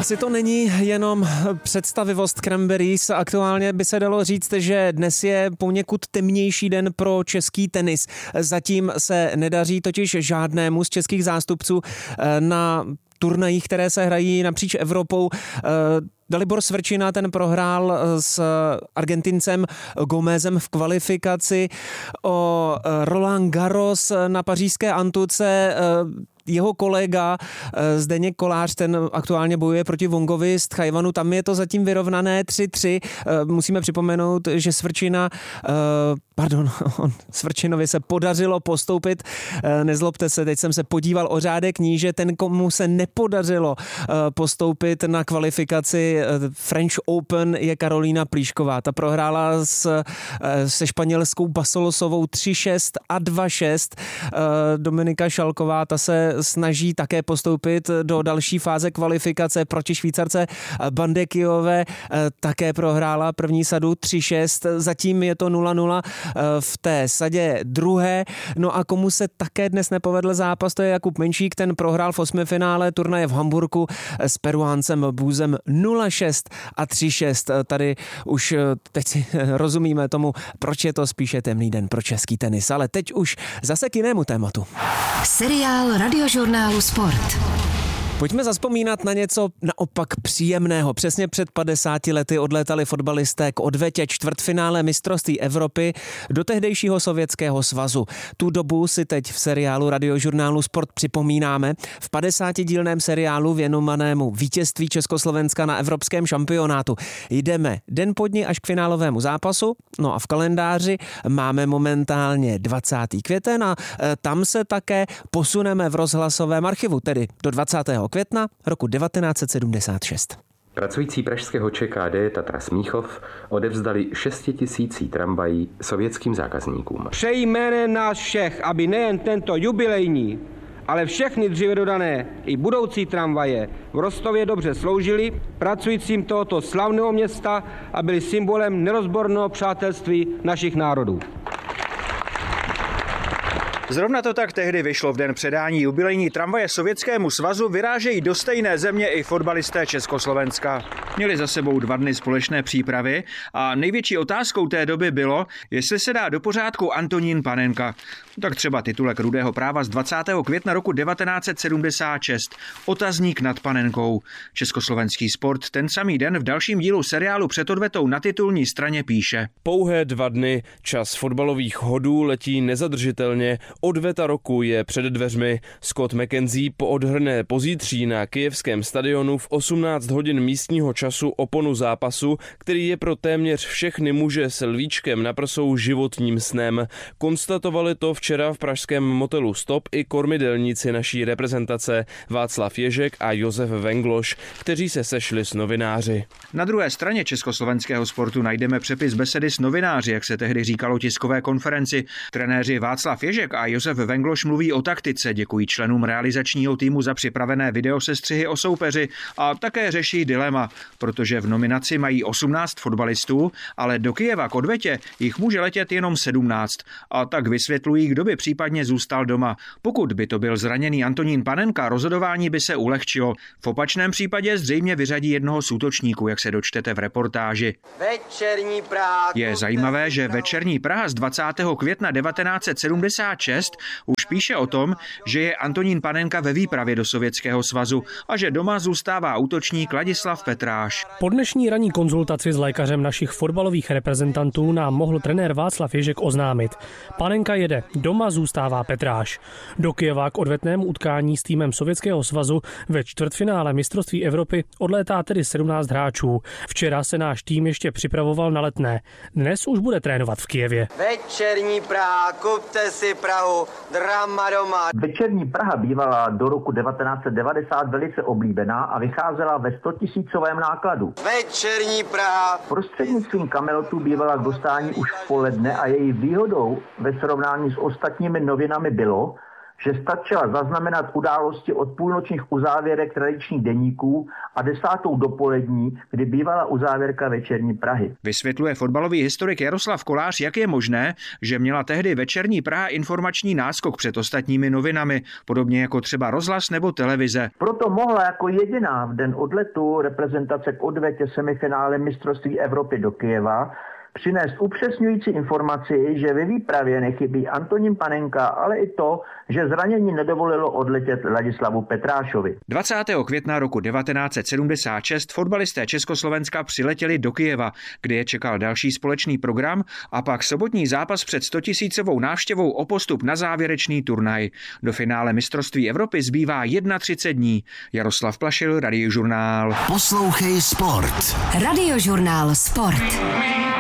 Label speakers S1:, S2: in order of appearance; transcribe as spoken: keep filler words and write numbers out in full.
S1: Asi to není jenom představivost Cranberries. Aktuálně by se dalo říct, že dnes je poněkud temnější den pro český tenis. Zatím se nedaří totiž žádnému z českých zástupců na turnajích, které se hrají napříč Evropou. Dalibor Svrčina, ten prohrál s Argentincem Gomezem v kvalifikaci. O Roland Garros na pařížské antuce jeho kolega Zdeněk Kolář, ten aktuálně bojuje proti Wongovi z Tchajwanu, tam je to zatím vyrovnané tři tři. Musíme připomenout, že Svrčina, pardon, on, Svrčinovi se podařilo postoupit, nezlobte se, teď jsem se podíval o řádek níže, ten, komu se nepodařilo postoupit na kvalifikaci French Open, je Karolína Plíšková. Ta prohrála s, se španělskou Basolosovou tři šest a dva šest. Dominika Šalková, ta se snaží také postoupit do další fáze kvalifikace proti Švýcarce Bandekijové, také prohrála první sadu tři šest, zatím je to nula nula v té sadě druhé. No a komu se také dnes nepovedl zápas, to je Jakub Menšík, ten prohrál v osmifinále turnaje v Hamburku s Peruáncem Buzem nula šest a tři šest. Tady už teď si rozumíme tomu, proč je to spíše temný den pro český tenis, ale teď už zase k jinému tématu.
S2: Seriál Radiožurnálu Sport.
S1: Pojďme zazpomínat na něco naopak příjemného. Přesně před padesáti lety odlétali fotbalisté k odvetě čtvrtfinále mistrovství Evropy do tehdejšího Sovětského svazu. Tu dobu si teď v seriálu Radiožurnálu Sport připomínáme. V padesátidílném seriálu věnovanému vítězství Československa na evropském šampionátu. Jdeme den po dni až k finálovému zápasu. No a v kalendáři máme momentálně dvacátý květen a tam se také posuneme v rozhlasovém archivu, tedy do dvacátého května roku devatenáct set sedmdesát šest.
S3: Pracující pražského ČKD Tatra Smíchov odevzdali šestitisící tramvají sovětským zákazníkům.
S4: Přeji jménem nás všech, aby nejen tento jubilejní, ale všechny dříve dodané i budoucí tramvaje v Rostově dobře sloužily pracujícím tohoto slavného města a byly symbolem nerozborného přátelství našich národů.
S5: Zrovna to tak tehdy vyšlo. V den předání jubilejní tramvaje Sovětskému svazu vyrážejí do stejné země i fotbalisté Československa. Měli za sebou dva dny společné přípravy a největší otázkou té doby bylo, jestli se dá do pořádku Antonín Panenka. Tak třeba titulek Rudého práva z dvacátého května roku devatenáct set sedmdesát šest. Otazník nad Panenkou. Československý Sport ten samý den v dalším dílu seriálu Před odvetou na titulní straně píše:
S6: Pouhé dva dny, čas fotbalových hodů letí nezadržitelně, odveta roku je před dveřmi. Scott McKenzie po odhrné pozítří na kyjevském stadionu v osmnáct hodin místního času oponu zápasu, který je pro téměř všechny muže s lvíčkem na prsou životním snem. Konstatovali to včera v pražském motelu Stop i kormidelníci naší reprezentace Václav Ježek a Josef Vengloš, kteří se sešli s novináři.
S5: Na druhé straně československého sportu najdeme přepis besedy s novináři, jak se tehdy říkalo tiskové konferenci. Trenéři Václav Ježek a Josef Vengloš mluví o taktice, děkují členům realizačního týmu za připravené videosestřihy o soupeři a také řeší dilema, protože v nominaci mají osmnáct fotbalistů, ale do Kyjeva k odvetě jich může letět jenom sedmnáct. A tak vysvětlují, kdo by případně zůstal doma. Pokud by to byl zraněný Antonín Panenka, rozhodování by se ulehčilo. V opačném případě zřejmě vyřadí jednoho z útočníků, jak se dočtete v reportáži.
S4: Večerní Praha.
S5: Je zajímavé, že Večerní Praha z dvacátého května devatenáct set sedmdesát šest už píše o tom, že je Antonín Panenka ve výpravě do Sovětského svazu a že doma zůstává útočník Ladislav Petráš.
S7: Po dnešní ranní konzultaci s lékařem našich fotbalových reprezentantů nám mohl trenér Václav Ježek oznámit: Panenka jede, doma zůstává Petráš. Do Kyjeva k odvetnému utkání s týmem Sovětského svazu ve čtvrtfinále mistrovství Evropy odlétá tedy sedmnáct hráčů. Včera se náš tým ještě připravoval na Letné. Dnes už bude trénovat v Kyjevě.
S4: Večerní Praha, kupte si Prahu, drama doma.
S8: Večerní Praha bývala do roku devatenáct set devadesát velice oblíbená a vycházela ve stotisícovém nákladu.
S4: Večerní Praha.
S8: Prostřednictvím kamelotu bývala k dostání už v poledne a její výhodou ve srovnání s ostatními novinami bylo, že stačila zaznamenat události od půlnočních uzávěrek tradičních deníků a desátou dopolední, kdy bývala uzávěrka večerní Prahy.
S5: Vysvětluje fotbalový historik Jaroslav Kolář, jak je možné, že měla tehdy večerní Praha informační náskok před ostatními novinami, podobně jako třeba rozhlas nebo televize.
S8: Proto mohla jako jediná v den odletu reprezentace k odvetě semifinále mistrovství Evropy do Kyjeva přinést upřesňující informaci, že ve výpravě nechybí Antonín Panenka, ale i to, že zranění nedovolilo odletět Ladislavu Petrášovi.
S5: dvacátého května roku devatenáct set sedmdesát šest fotbalisté Československa přiletěli do Kyjeva, kde je čekal další společný program a pak sobotní zápas před stotisícovou návštěvou o postup na závěrečný turnaj. Do finále mistrovství Evropy zbývá třicet jedna dní. Jaroslav Plašil, Radiožurnál.
S2: Poslouchej sport. Radiožurnál Sport.